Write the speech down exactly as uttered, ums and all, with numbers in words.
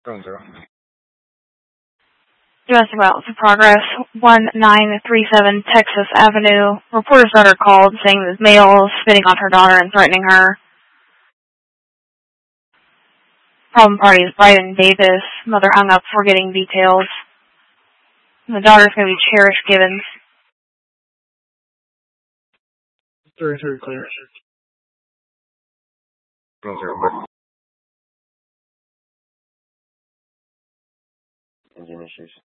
Zero zero. Domestic violence in progress. one nine three seven Texas Avenue. Reporter's daughter called saying this male is spitting on her daughter and threatening her. Problem party is Bryden Davis. Mother hung up before getting details. And the daughter's going to be Cherish Gibbons. Three three clear. Zero zero. Engine issues.